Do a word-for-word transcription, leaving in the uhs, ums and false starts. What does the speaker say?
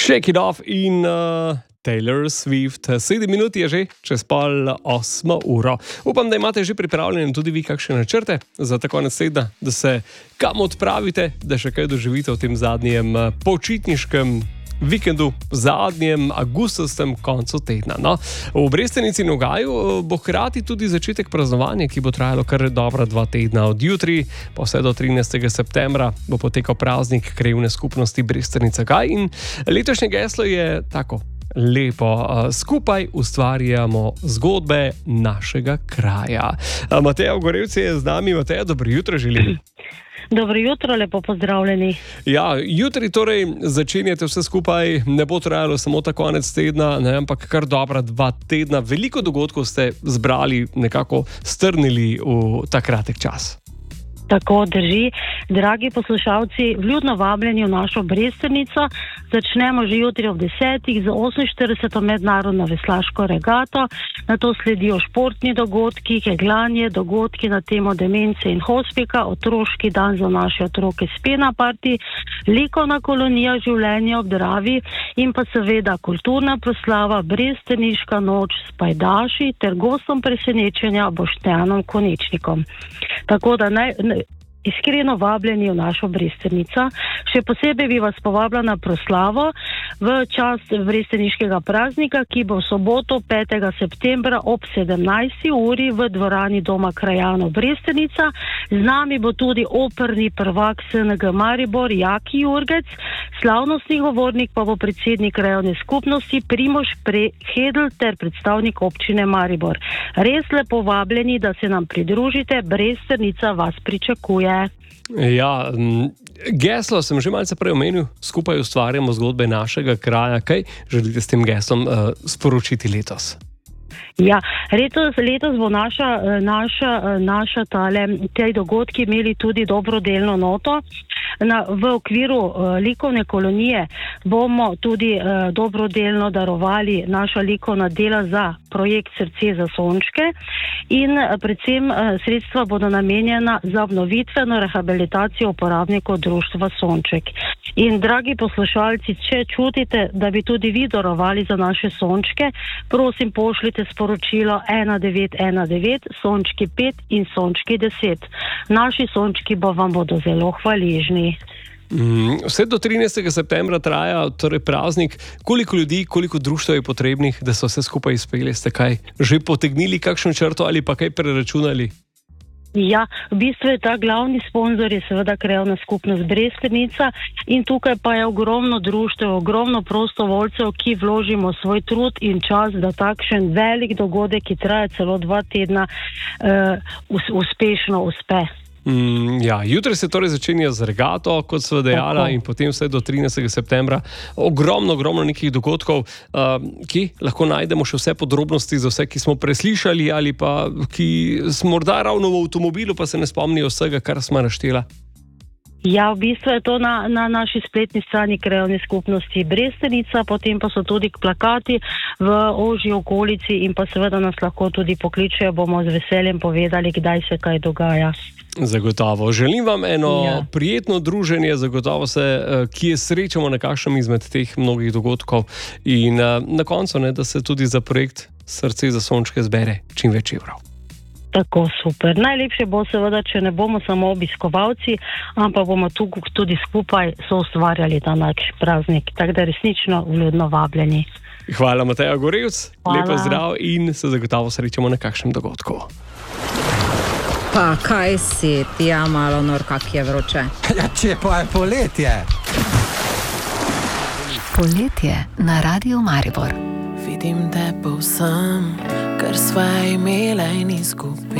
Shake it off in uh, Taylor Swift. Sedem minut je že, čez pol osmo uro. Upam, da imate že pripravljene tudi vi kakšne načrte za ta konec tedna, da se kam odpravite, da še kaj doživite v tem zadnjem počitniškem vikendu, zadnjem avgustovskem koncu tedna. No, v Brestenici in v Gaju bo hkrati tudi začetek praznovanja, ki bo trajalo kar dobra dva tedna. Od jutri pa vse do trinajstega septembra bo potekal praznik krajevne skupnosti Brestenica Gaj in letošnje geslo je tako lepo. Skupaj ustvarjamo zgodbe našega kraja. Mateja Ogorevci je z nami. Mateja, dobro jutro želim. Dobro jutro, lepo pozdravljeni. Ja, jutri torej začenjate vse skupaj, ne bo trajalo samo ta konec tedna, ne, ampak kar dobra dva tedna. Veliko dogodkov ste zbrali, nekako strnili v ta kratek čas. Tako drži. Dragi poslušalci, vljudno vabljeni v našo Brestenico. Začnemo že jutri ob desetih z oseminštirideseto mednarodno veslaško regato. Nato sledijo športni dogodki, kegljanje, dogodki na temo demence in hospika, otroški dan za naše otroke Spena Party, likovna kolonija življenja ob Dravi in pa seveda kulturna proslava Bresteniška noč s pajdaši ter gostom presenečenja Boštjanom Konečnikom. Tako da naj, iskreno vabljeni v našo Brestenico. Še posebej bi vas povabila na proslavo v čast Bresteniškega praznika, ki bo v soboto petega septembra ob sedemnajsti uri v dvorani Doma krajanov Brestenica. Z nami bo tudi operni prvak S N G Maribor Jaki Jurgec, slavnostni govornik pa bo predsednik krajevne skupnosti Primož Hedl ter predstavnik občine Maribor. Res lepo vabljeni, da se nam pridružite, Brestenica vas pričakuje. Ja, geslo sem že malce prej omenil, skupaj ustvarjamo zgodbe našega kraja. Kaj želite s tem geslom uh, sporočiti letos? Ja, letos, letos bo naša, naša, naša tale, tej dogodki imeli tudi dobrodelno noto. Na, v okviru uh, likovne kolonije bomo tudi uh, dobrodelno darovali naša likovna dela za projekt Srce za sončke in uh, predvsem uh, sredstva bodo namenjena za obnovitveno rehabilitacijo uporabnikov društva Sonček. In dragi poslušalci, če čutite, da bi tudi vi darovali za naše sončke, prosim pošljite sporočilo ena devet ena devet, sončki pet in sončki deset. Naši sončki bo vam bodo zelo hvaležni. Mm, vse do trinajstega septembra traja torej praznik. Koliko ljudi, koliko društev je potrebnih, da so vse skupaj izpeli? Ste kaj že potegnili kakšno črto ali pa kaj preračunali? Ja, v bistvu je ta glavni sponzor je seveda krajevna skupnost Brestenica in tukaj pa je ogromno društev, ogromno prostovoljcev, ki vložimo svoj trud in čas, da takšen velik dogodek, ki traja celo dva tedna, uh, uspešno uspe. Mm, ja, jutri se torej začenja z regato, kot sva dejala, in potem vse do trinajstega septembra. Ogromno, ogromno nekih dogodkov, uh, ki lahko najdemo še vse podrobnosti za vse, ki smo preslišali ali pa ki smo morda ravno v avtomobilu, pa se ne spomnijo vsega, kar smo naštela. Ja, v bistvu je to na, na naši spletni strani krajevne skupnosti Brestenica, potem pa so tudi plakati v ožji okolici in pa seveda nas lahko tudi pokličejo, bomo z veseljem povedali, kdaj se kaj dogaja. Zagotovo. Želim vam eno ja. prijetno druženje, zagotovo se kje srečamo na kakšnem izmed teh mnogih dogodkov in na koncu, ne, da se tudi za projekt Srce za sončke zbere čim več evrov. Tako, super. Najlepše bo seveda, če ne bomo samo obiskovalci, ampak bomo tu tudi skupaj soustvarjali ta naš praznik. Tako da resnično vljudno vabljeni. Hvala, Mateja Ogorevc. Lepo zdrav in se zagotovo srečamo na kakšnem dogodku. Pa kaj si, ti ja malo nor, kak je vroče. Ja, če pa je poletje. Poletje na Radiu Maribor. Vidim te povsem, kar sva imela in izgubila.